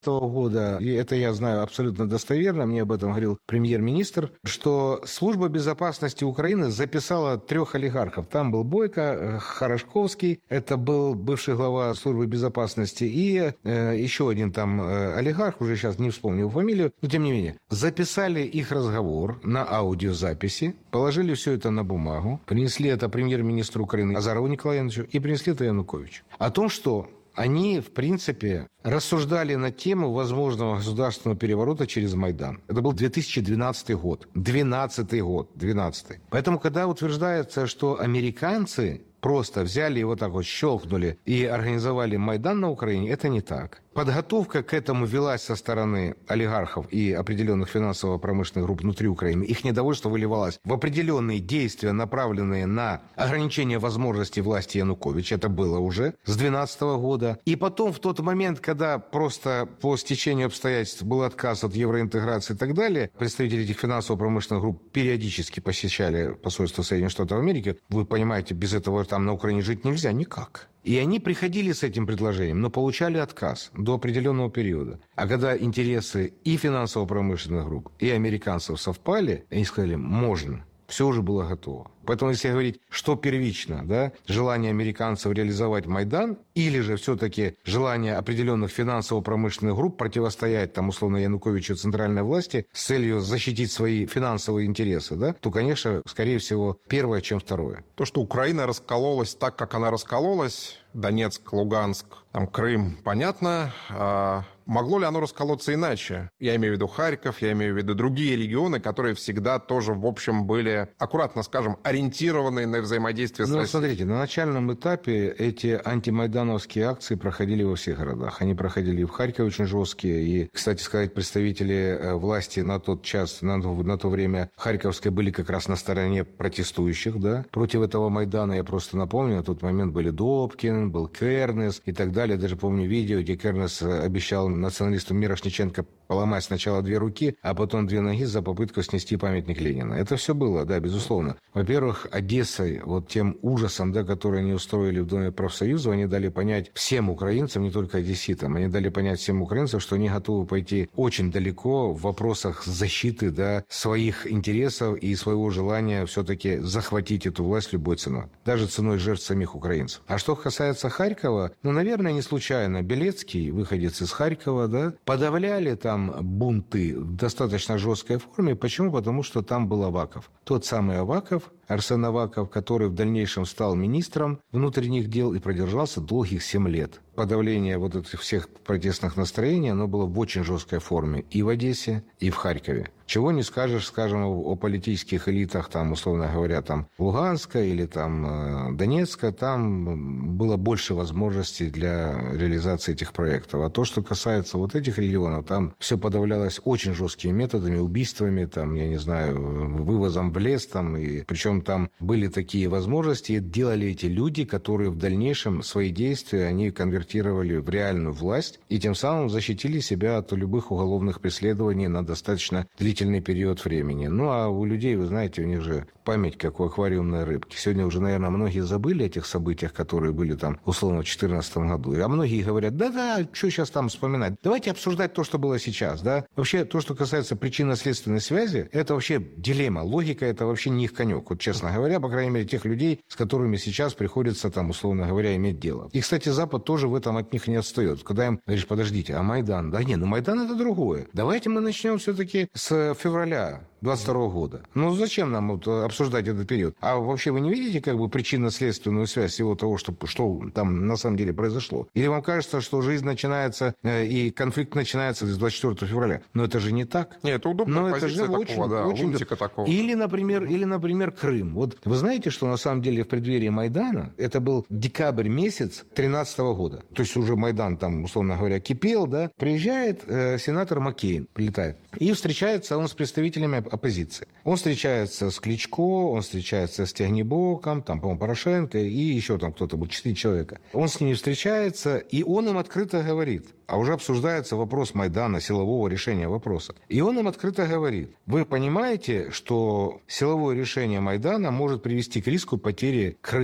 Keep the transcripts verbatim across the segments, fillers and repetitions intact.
года, и это я знаю абсолютно достоверно, мне об этом говорил премьер-министр, что Служба безопасности Украины записала трех олигархов. Там был Бойко, Хорошковский, это был бывший глава Службы безопасности, и э, еще один там э, олигарх, уже сейчас не вспомню его фамилию, но тем не менее, записали их разговор на аудиозаписи, положили все это на бумагу, принесли это премьер-министру Украины Азарову Николаевичу и принесли это Януковичу. О том, что они, в принципе, рассуждали на тему возможного государственного переворота через Майдан. Это был две тысячи двенадцатый год. двенадцатый год. двенадцатый. Поэтому, когда утверждается, что американцы просто взяли и вот так вот щелкнули и организовали Майдан на Украине, это не так. Подготовка к этому велась со стороны олигархов и определенных финансово-промышленных групп внутри Украины. Их недовольство выливалось в определенные действия, направленные на ограничение возможностей власти Януковича. Это было уже с две тысячи двенадцатого года. И потом, в тот момент, когда просто по стечению обстоятельств был отказ от евроинтеграции и так далее, представители этих финансово-промышленных групп периодически посещали посольство Соединенных Штатов Америки. Вы понимаете, без этого там на Украине жить нельзя никак. И они приходили с этим предложением, но получали отказ до определенного периода. А когда интересы и финансово-промышленных групп, и американцев совпали, они сказали, можно. Все уже было готово. Поэтому, если говорить, что первично, да, желание американцев реализовать Майдан, или же все-таки желание определенных финансово-промышленных групп противостоять, там, условно, Януковичу центральной власти с целью защитить свои финансовые интересы, да, то, конечно, скорее всего, первое, чем второе. То, что Украина раскололась так, как она раскололась, Донецк, Луганск, там, Крым, понятно. А могло ли оно расколоться иначе? Я имею в виду Харьков, я имею в виду другие регионы, которые всегда тоже, в общем, были, аккуратно скажем, ориентированы на взаимодействие с ну, Россией. Смотрите, на начальном этапе эти антимайдановские акции проходили во всех городах. Они проходили и в Харькове очень жесткие. И, кстати сказать, представители власти на тот час, на, на то время Харьковской были как раз на стороне протестующих, да, против этого Майдана. Я просто напомню, на тот момент были Добкин, был Кернес и так далее. Даже помню видео, где Кернес обещал националисту Мирошниченко поломать сначала две руки, а потом две ноги за попытку снести памятник Ленина. Это все было, да, безусловно. Во-первых, Одессой, вот тем ужасом, да, который они устроили в Доме профсоюзов, они дали понять всем украинцам, не только одесситам, они дали понять всем украинцам, что они готовы пойти очень далеко в вопросах защиты, да, своих интересов и своего желания все-таки захватить эту власть любой ценой, даже ценой жертв самих украинцев. А что касается Харькова, ну, наверное, не случайно Белецкий, выходец из Харькова, да, подавляли там бунты в достаточно жесткой форме. Почему? Потому что там был Аваков. Тот самый Аваков, Арсен Аваков, который в дальнейшем стал министром внутренних дел и продержался долгих семь лет. Подавление вот этих всех протестных настроений, оно было в очень жесткой форме и в Одессе, и в Харькове. Чего не скажешь, скажем, о политических элитах, там, условно говоря, там, Луганска или там Донецка, там было больше возможностей для реализации этих проектов. А то, что касается вот этих регионов, там все подавлялось очень жесткими методами, убийствами, там, я не знаю, вывозом в лес, там, и причем там были такие возможности, и делали эти люди, которые в дальнейшем свои действия, они конвертировали в реальную власть, и тем самым защитили себя от любых уголовных преследований на достаточно длительный период времени. Ну, а у людей, вы знаете, у них же память, как у аквариумной рыбки. Сегодня уже, наверное, многие забыли о этих событиях, которые были там, условно, в две тысячи четырнадцатом году. А многие говорят, да-да, что сейчас там вспоминать? Давайте обсуждать то, что было сейчас, да? Вообще, то, что касается причинно-следственной связи, это вообще дилемма. Логика – это вообще не их конек. Вот, честно говоря, по крайней мере, тех людей, с которыми сейчас приходится, там, условно говоря, иметь дело. И, кстати, Запад тоже в этом от них не отстает. Когда им говоришь, подождите, а Майдан? Да нет, ну Майдан – это другое. Давайте мы начнем все-таки с февраля двадцать второго года. Ну, зачем нам вот обсуждать этот период? А вообще вы не видите как бы причинно-следственную связь всего того, что, что там на самом деле произошло? Или вам кажется, что жизнь начинается э, и конфликт начинается с двадцать четвёртого февраля? Но это же не так. Нет, это удобная Но позиция это же такого, очень, да, очень... лунтика такого. Или, например, или, например, Крым. Вот вы знаете, что на самом деле в преддверии Майдана, это был декабрь месяц тринадцатого года, то есть уже Майдан там, условно говоря, кипел, да, приезжает э, сенатор Маккейн, прилетает, и встречается он с представителями оппозиции. Он встречается с Кличко, он встречается с Тягнебоком, там, по-моему, Порошенко и еще там кто-то был, четыре человека. Он с ними встречается, и он им открыто говорит, а уже обсуждается вопрос Майдана, силового решения вопроса. И он им открыто говорит, вы понимаете, что силовое решение Майдана может привести к риску потери Крыма?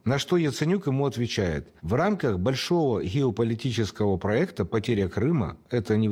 На что Яценюк ему отвечает: в рамках большого геополитического проекта потеря Крыма – это не